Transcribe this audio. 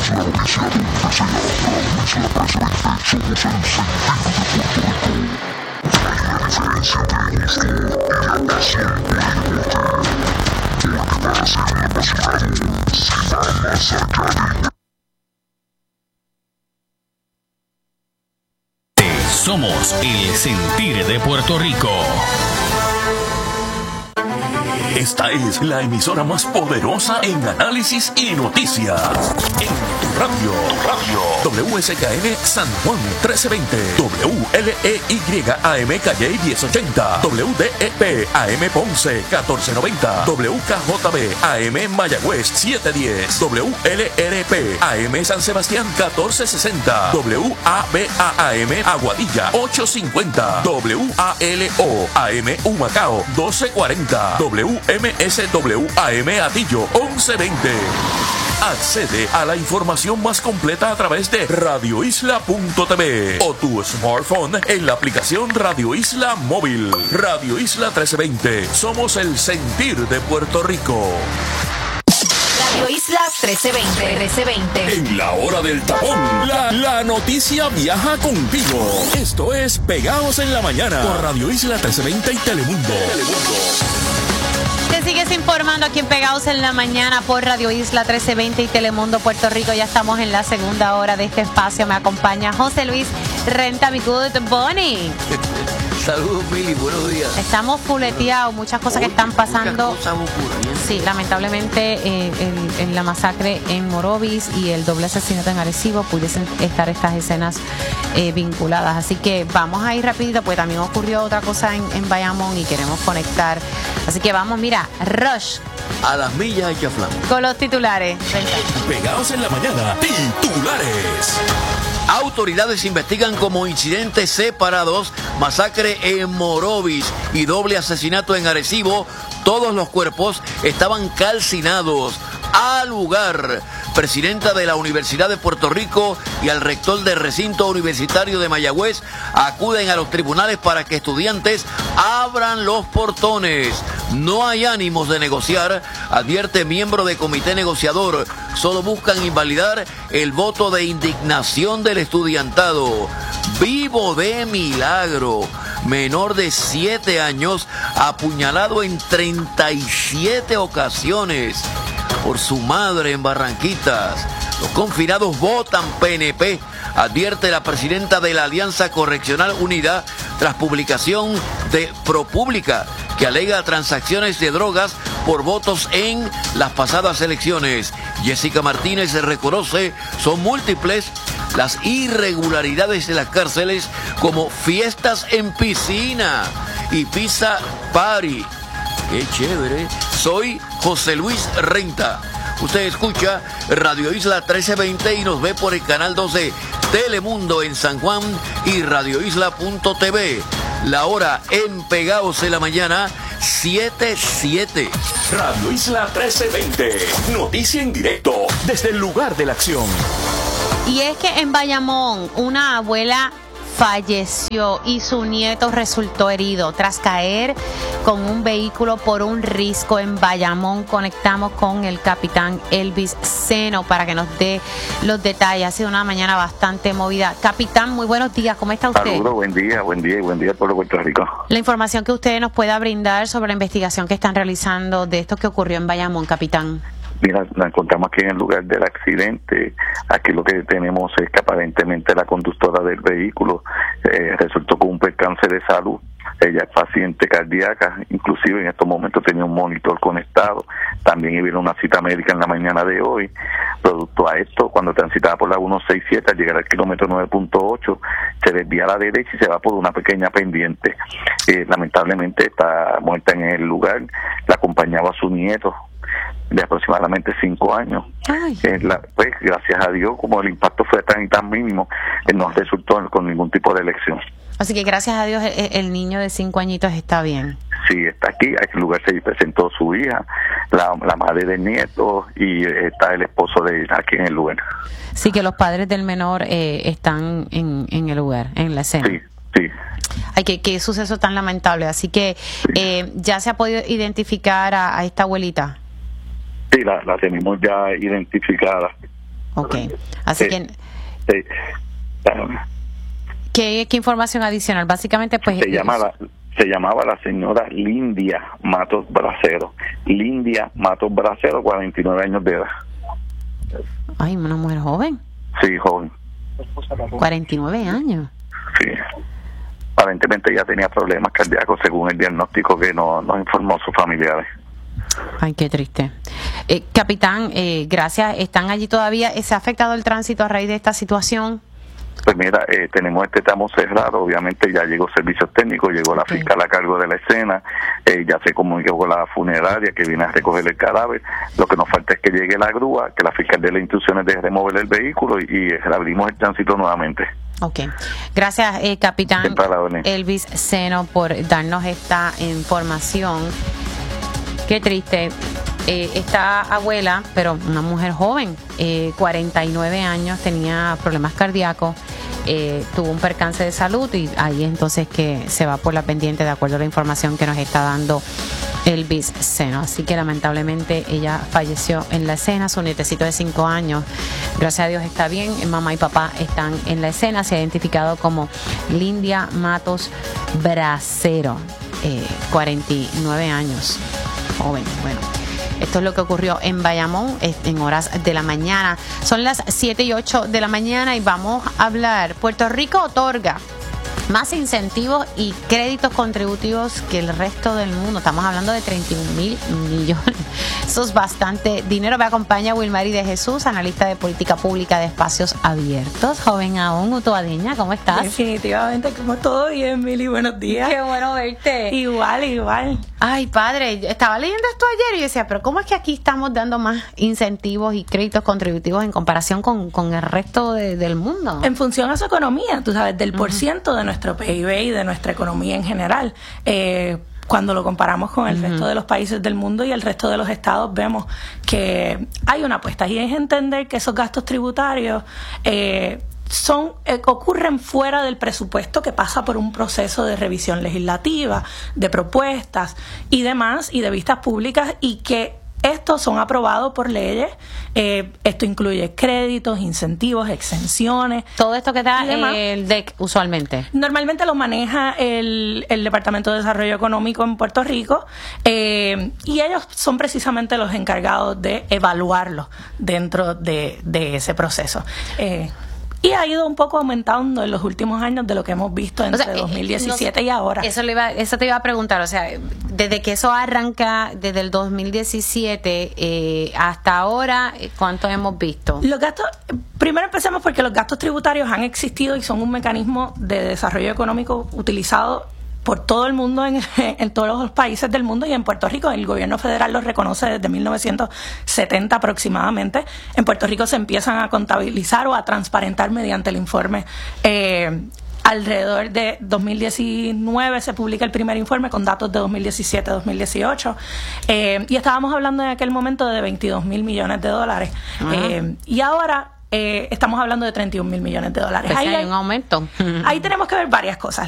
Somos el sentir de Puerto Rico. Esta es la emisora más poderosa en análisis y noticias. En tu radio. WSKN San Juan 1320. WLEY AM Calle 1080. WDEP AM Ponce 1490. WKJB AM Mayagüez 710. WLRP AM San Sebastián 1460. WABA AM Aguadilla 850. WALO AM Humacao 1240. WMSWAM Atillo 1120. Accede a la información más completa a través de radioisla.tv o tu smartphone en la aplicación Radio Isla Móvil. Radio Isla 1320. Somos el sentir de Puerto Rico. Radio Isla 1320. En la hora del tapón, la noticia viaja contigo. Esto es Pegados en la Mañana por Radio Isla 1320 y Telemundo. Te sigues informando aquí en Pegados en la Mañana por Radio Isla 1320 y Telemundo Puerto Rico. Ya estamos en la segunda hora de este espacio. Me acompaña José Luis Renta, mi good Bonnie. Saludos, Mili, buenos días. Estamos fuleteados, muchas cosas que están pasando. Muchas cosas ocurren. Sí, lamentablemente en la masacre en Morovis y el doble asesinato en Arecibo pudiesen estar estas escenas vinculadas. Así que vamos a ir rapidito, pues también ocurrió otra cosa en Bayamón y queremos conectar. Así que vamos, mira, Rush. A las millas y chaflán. Con los titulares. Pegados en la Mañana, titulares. Autoridades investigan como incidentes separados, masacre en Morovis y doble asesinato en Arecibo. Todos los cuerpos estaban calcinados. Al lugar, presidenta de la Universidad de Puerto Rico y al rector del recinto universitario de Mayagüez acuden a los tribunales para que estudiantes abran los portones. No hay ánimos de negociar, advierte miembro de comité negociador. Solo buscan invalidar el voto de indignación del estudiantado. Vivo de milagro. Menor de 7 años apuñalado en 37 ocasiones por su madre en Barranquitas. Los confinados votan PNP, advierte la presidenta de la Alianza Correccional Unida tras publicación de ProPública, que alega transacciones de drogas por votos en las pasadas elecciones. Jessica Martínez reconoce son múltiples las irregularidades de las cárceles, como fiestas en piscina y pizza party. ¡Qué chévere! Soy José Luis Renta. Usted escucha Radio Isla 1320 y nos ve por el canal 12 Telemundo en San Juan y radioisla.tv. La hora en Pegados en la Mañana, 7:07. Radio Isla 1320. Noticia en directo desde el lugar de la acción. Y es que en Bayamón una abuela falleció y su nieto resultó herido tras caer con un vehículo por un risco en Bayamón. Conectamos con el capitán Elvis Seno para que nos dé los detalles. Ha sido una mañana bastante movida. Capitán, muy buenos días. ¿Cómo está usted? Saludos, buen día al pueblo de Puerto Rico. La información que usted nos pueda brindar sobre la investigación que están realizando de esto que ocurrió en Bayamón, capitán. Mira, nos encontramos aquí en el lugar del accidente. Aquí lo que tenemos es que aparentemente la conductora del vehículo resultó con un percance de salud. Ella es paciente cardíaca, inclusive en estos momentos tenía un monitor conectado. También iba una cita médica en la mañana de hoy. Producto a esto, cuando transitaba por la 167, al llegar al kilómetro 9.8, se desvía a la derecha y se va por una pequeña pendiente. Lamentablemente está muerta en el lugar. La acompañaba su nieto de aproximadamente 5 años. Pues gracias a Dios, como el impacto fue tan y tan mínimo, no resultó con ningún tipo de lesión. Así que gracias a Dios el niño de 5 añitos está bien. Sí, está aquí. A este lugar se presentó su hija, la madre del nieto, y está el esposo de aquí en el lugar. Sí, que los padres del menor están en el lugar, en la escena. Sí. Ay, qué suceso tan lamentable. Así que ya se ha podido identificar a esta abuelita. Sí, la tenemos ya identificada. Ok. Así Sí. que, Sí. ¿qué información adicional? Básicamente, pues... Se llamaba la señora Lindia Matos Bracero. Lindia Matos Bracero, 49 años de edad. Ay, una mujer joven. Sí, joven. 49 años. Sí. Aparentemente ya tenía problemas cardíacos según el diagnóstico que nos informó sus familiares. Ay, qué triste. Capitán, gracias. ¿Están allí todavía? ¿Se ha afectado el tránsito a raíz de esta situación? Pues mira, tenemos este tramo cerrado, obviamente ya llegó servicios técnicos, llegó la fiscal a cargo de la escena, ya se comunicó con la funeraria que viene a recoger el cadáver. Lo que nos falta es que llegue la grúa, que la fiscal dé las instrucciones de remover el vehículo y abrimos el tránsito nuevamente. Ok. Gracias, capitán Siempre a la orden. Elvis Seno, por darnos esta información. Qué triste. Esta abuela, pero una mujer joven, 49 años, tenía problemas cardíacos, tuvo un percance de salud y ahí entonces que se va por la pendiente de acuerdo a la información que nos está dando Elvis Seno. Así que lamentablemente ella falleció en la escena. Su nietecito de 5 años, gracias a Dios, está bien. Mamá y papá están en la escena. Se ha identificado como Lindia Matos Bracero, 49 años, joven. Bueno, esto es lo que ocurrió en Bayamón en horas de la mañana. Son las 7:08 de la mañana y vamos a hablar. Puerto Rico otorga más incentivos y créditos contributivos que el resto del mundo. Estamos hablando de 31,000 millones. Eso es bastante dinero. Me acompaña Wilmary de Jesús, analista de política pública de Espacios Abiertos. Joven aún, Utuadeña, ¿cómo estás? Definitivamente, como todo bien, Mili, buenos días. Qué bueno verte. Igual. Ay, padre, estaba leyendo esto ayer y yo decía, pero ¿cómo es que aquí estamos dando más incentivos y créditos contributivos en comparación con el resto del mundo? En función a su economía, tú sabes, del porciento de nuestro PIB y de nuestra economía en general. Cuando lo comparamos con el resto de los países del mundo y el resto de los estados, vemos que hay una apuesta y es entender que esos gastos tributarios ocurren fuera del presupuesto, que pasa por un proceso de revisión legislativa, de propuestas y demás, y de vistas públicas, y que estos son aprobados por leyes. Esto incluye créditos, incentivos, exenciones. Todo esto que da el DEC usualmente. Normalmente lo maneja el Departamento de Desarrollo Económico en Puerto Rico, y ellos son precisamente los encargados de evaluarlo dentro de ese proceso. Y ha ido un poco aumentando en los últimos años de lo que hemos visto entre 2017 y ahora. Eso te iba a preguntar, o sea, desde que eso arranca, desde el 2017 hasta ahora, ¿cuánto hemos visto? Los gastos, primero empecemos porque los gastos tributarios han existido y son un mecanismo de desarrollo económico utilizado por todo el mundo, en todos los países del mundo, y en Puerto Rico el gobierno federal los reconoce desde 1970 aproximadamente. En Puerto Rico se empiezan a contabilizar o a transparentar mediante el informe. Alrededor de 2019 se publica el primer informe con datos de 2017-2018, y estábamos hablando en aquel momento de 22,000 millones de dólares. Y ahora estamos hablando de 31,000 millones de dólares. Pues hay un aumento. Ahí tenemos que ver varias cosas.